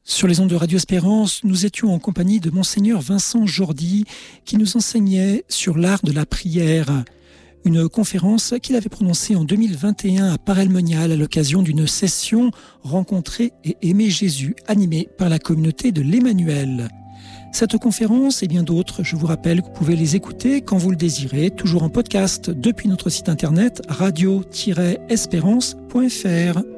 Sur les ondes de Radio Espérance, nous étions en compagnie de Monseigneur Vincent Jordi qui nous enseignait sur l'art de la prière. Une conférence qu'il avait prononcée en 2021 à Paray-le-Monial à l'occasion d'une session Rencontrer et aimer Jésus animée par la communauté de l'Emmanuel. Cette conférence et bien d'autres, je vous rappelle que vous pouvez les écouter quand vous le désirez, toujours en podcast depuis notre site internet radio-espérance.fr.